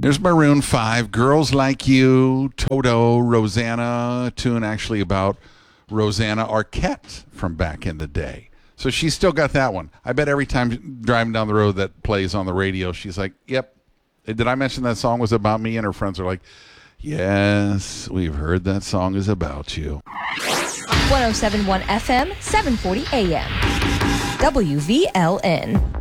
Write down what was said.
There's Maroon 5, Girls Like You, Toto, Rosanna, a tune actually about Rosanna Arquette from back in the day. So she's still got that one. I bet every time driving down the road that plays on the radio, she's like, yep. Did I mention that song was about me? And her friends are like, yes, we've heard that song is about you. 107.1 FM, 740 AM. WVLN.